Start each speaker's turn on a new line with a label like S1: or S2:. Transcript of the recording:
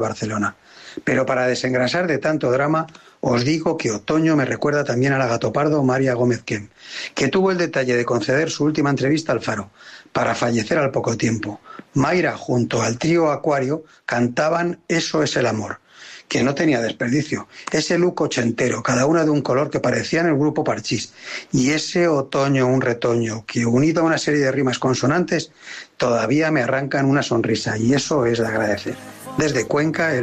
S1: Barcelona. Pero para desengrasar de tanto drama, os digo que Otoño me recuerda también a la gatopardo María Gómez Kem, que tuvo el detalle de conceder su última entrevista al Faro, para fallecer al poco tiempo. Mayra, junto al trío Acuario, cantaban Eso es el amor, que no tenía desperdicio. Ese look ochentero, cada una de un color que parecían el grupo Parchís, y ese otoño, un retoño, que unido a una serie de rimas consonantes, todavía me arrancan una sonrisa, y eso es de agradecer. Desde Cuenca,